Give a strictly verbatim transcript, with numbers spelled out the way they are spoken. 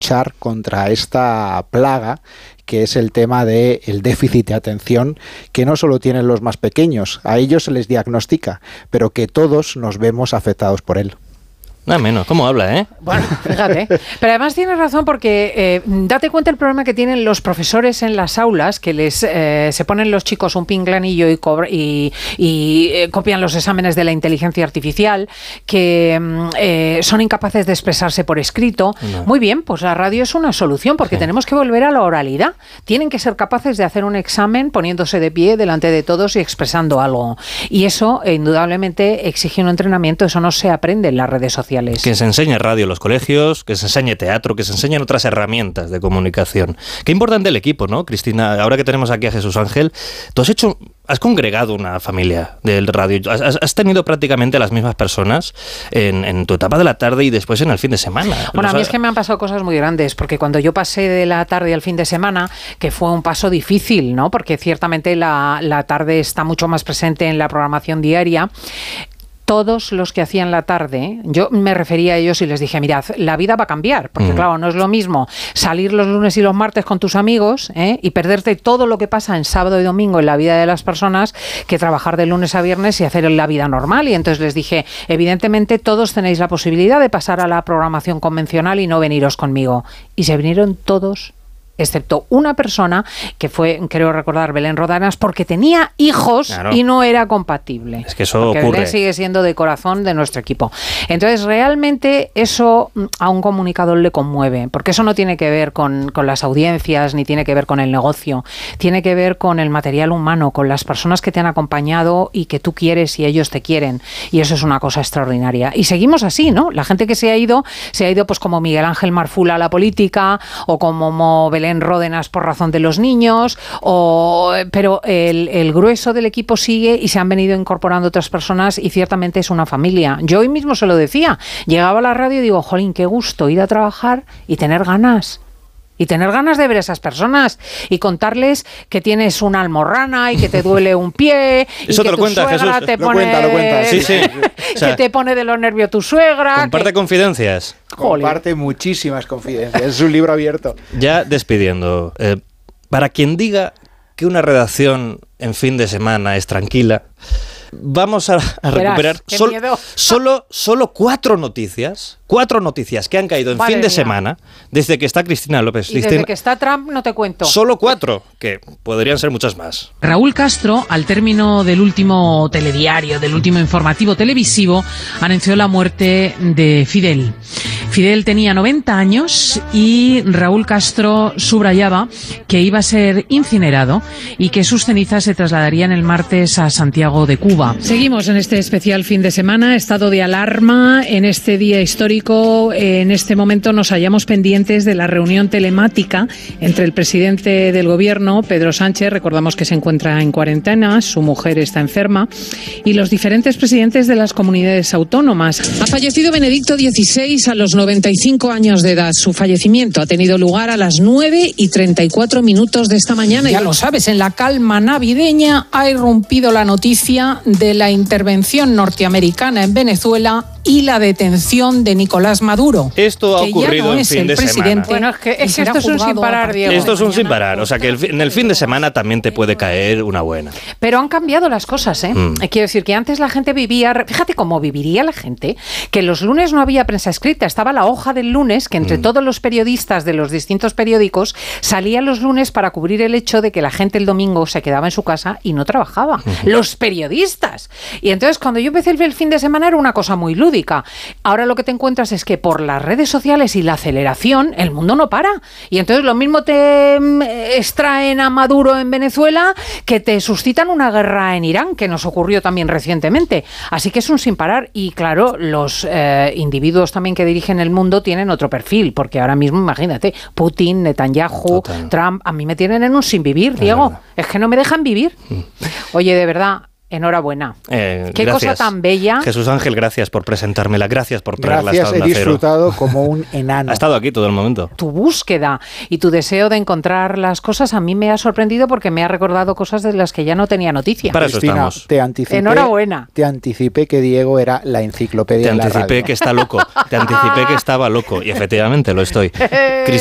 luchar contra esta plaga que es el tema del déficit de atención, que no solo tienen los más pequeños, a ellos se les diagnostica, pero que todos nos vemos afectados por él. Nada menos, ¿cómo habla, eh? Bueno, fíjate. Pero además tienes razón porque eh, date cuenta el problema que tienen los profesores en las aulas, que les eh, se ponen los chicos un pinganillo y, y, y eh, copian los exámenes de la inteligencia artificial, que eh, son incapaces de expresarse por escrito. No. Muy bien, pues la radio es una solución porque sí. tenemos que volver a la oralidad. Tienen que ser capaces de hacer un examen poniéndose de pie delante de todos y expresando algo. Y eso, eh, indudablemente, exige un entrenamiento. Eso no se aprende en las redes sociales. Que se enseñe radio en los colegios, que se enseñe teatro, que se enseñen otras herramientas de comunicación. Qué importante el equipo, ¿no, Cristina? Ahora que tenemos aquí a Jesús Ángel, tú has hecho, has congregado una familia del radio. Has, has tenido prácticamente las mismas personas en, en tu etapa de la tarde y después en el fin de semana. Bueno, a mí es que me han pasado cosas muy grandes, porque cuando yo pasé de la tarde al fin de semana, que fue un paso difícil, ¿no? Porque ciertamente la, la tarde está mucho más presente en la programación diaria. Todos los que hacían la tarde, yo me refería a ellos y les dije, mirad, la vida va a cambiar, porque mm. claro, no es lo mismo salir los lunes y los martes con tus amigos ¿eh? y perderte todo lo que pasa en sábado y domingo en la vida de las personas que trabajar de lunes a viernes y hacer la vida normal. Y entonces les dije, evidentemente todos tenéis la posibilidad de pasar a la programación convencional y no veniros conmigo. Y se vinieron todos, excepto una persona que fue, creo recordar, Belén Rodanas, porque tenía hijos claro. y no era compatible. Es que eso porque ocurre. Belén sigue siendo de corazón de nuestro equipo. Entonces, realmente eso a un comunicador le conmueve, porque eso no tiene que ver con, con las audiencias, ni tiene que ver con el negocio, tiene que ver con el material humano, con las personas que te han acompañado y que tú quieres y ellos te quieren. Y eso es una cosa extraordinaria. Y seguimos así, ¿no? La gente que se ha ido, se ha ido pues como Miguel Ángel Marfula a la política, o como Belén Ródenas por razón de los niños, o, pero el, el grueso del equipo sigue y se han venido incorporando otras personas y ciertamente es una familia. Yo hoy mismo se lo decía, llegaba a la radio y digo, jolín, qué gusto ir a trabajar y tener ganas. Y tener ganas de ver a esas personas y contarles que tienes una almorrana y que te duele un pie y eso que te lo tu cuenta, suegra Jesús. te lo pone cuenta, lo cuenta. Sí, sí. O sea, que te pone de los nervios tu suegra. Comparte que... confidencias. Comparte muchísimas confidencias. Es un libro abierto. Ya despidiendo. Eh, para quien diga que una redacción en fin de semana es tranquila, vamos a, a recuperar sol, solo, solo cuatro noticias, cuatro noticias que han caído en Madre fin de mía. semana desde que está Cristina López. Y desde Cristina, que está Trump no te cuento. Solo cuatro, que podrían ser muchas más. Raúl Castro, al término del último telediario, del último informativo televisivo, anunció la muerte de Fidel. Fidel tenía noventa años y Raúl Castro subrayaba que iba a ser incinerado y que sus cenizas se trasladarían el martes a Santiago de Cuba. Seguimos en este especial fin de semana, estado de alarma en este día histórico. En este momento nos hallamos pendientes de la reunión telemática entre el presidente del gobierno, Pedro Sánchez, recordamos que se encuentra en cuarentena, su mujer está enferma, y los diferentes presidentes de las comunidades autónomas. Ha fallecido Benedicto dieciséis a los noventa y cinco años de edad. Su fallecimiento ha tenido lugar a las nueve y treinta y cuatro minutos de esta mañana. Ya lo sabes, en la calma navideña ha irrumpido la noticia de la intervención norteamericana en Venezuela y la detención de Nicolás Maduro. Esto ha que ocurrido ya no en es fin el de presidente. semana. Bueno, es que, es que esto es un sin parar, Diego. Esto es un sin parar, o sea que el, en el fin de semana también te puede caer una buena. Pero han cambiado las cosas, ¿eh? Mm. Quiero decir que antes la gente vivía, fíjate cómo viviría la gente, que los lunes no había prensa escrita, estaba la hoja del lunes, que entre mm. todos los periodistas de los distintos periódicos salía los lunes para cubrir el hecho de que la gente el domingo se quedaba en su casa y no trabajaba. Mm. Los periodistas. Y entonces cuando yo empecé el fin de semana era una cosa muy lúdica. Ahora lo que te encuentras es que por las redes sociales y la aceleración, el mundo no para. Y entonces lo mismo te extraen a Maduro en Venezuela que te suscitan una guerra en Irán, que nos ocurrió también recientemente. Así que es un sin parar. Y claro, los eh, individuos también que dirigen el mundo tienen otro perfil, porque ahora mismo, imagínate, Putin, Netanyahu, Total. Trump, a mí me tienen en un sin vivir, Diego. Es, es que no me dejan vivir. Oye, de verdad, Enhorabuena. Eh, Qué gracias. cosa tan bella. Jesús Ángel, gracias por presentármela, gracias por traerla Gracias, hasta he Onda Cero. disfrutado como un enano. Ha estado aquí todo el momento. Tu búsqueda y tu deseo de encontrar las cosas a mí me ha sorprendido porque me ha recordado cosas de las que ya no tenía noticia. Para eso Cristina, estamos. te anticipé, Enhorabuena. Te anticipé que Diego era la enciclopedia Te en la anticipé radio. que está loco, te anticipé que estaba loco y efectivamente lo estoy.